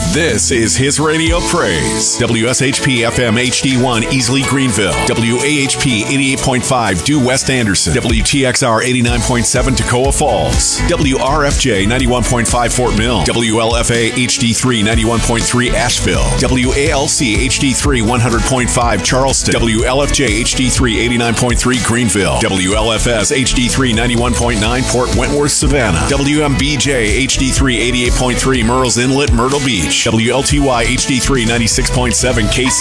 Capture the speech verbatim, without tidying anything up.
This is His Radio Praise. W S H P F M H D one Easley Greenville. W A H P eighty-eight point five Due West Anderson. W T X R eighty-nine point seven Toccoa Falls. W R F J ninety-one point five Fort Mill. W L F A H D three ninety-one point three Asheville. W A L C H D three one hundred point five Charleston. W L F J H D three eighty-nine point three Greenville. W L F S H D three ninety-one point nine Port Wentworth Savannah. W M B J H D three eighty-eight point three Murrells Inlet Myrtle Beach. W L T Y H D three ninety-six point seven K C